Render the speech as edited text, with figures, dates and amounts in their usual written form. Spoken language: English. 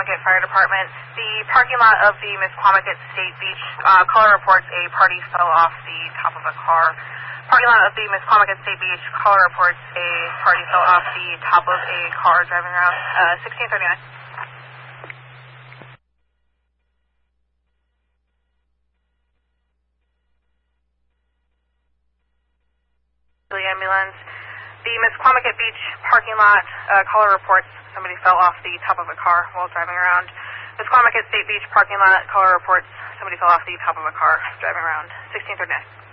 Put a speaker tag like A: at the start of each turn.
A: Misquamicut Fire Department. The parking lot of the Misquamicut State Beach, caller reports a party fell off the top of a car. Parking lot of the Misquamicut State Beach, caller reports a party fell off the top of a car driving around 1639. Ambulance. The Misquamicut Beach parking lot, caller reports somebody fell off the top of a car while driving around. Misquamicut State Beach parking lot, caller reports somebody fell off the top of a car driving around 1639.